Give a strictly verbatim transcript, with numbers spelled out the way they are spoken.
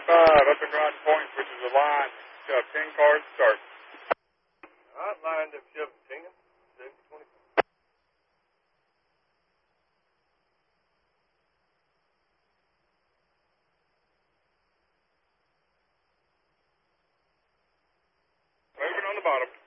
twenty-five, up and run point, which is a line. Uh, ten cars start. All right, lined up seventeen. seven twenty. Moving on the bottom.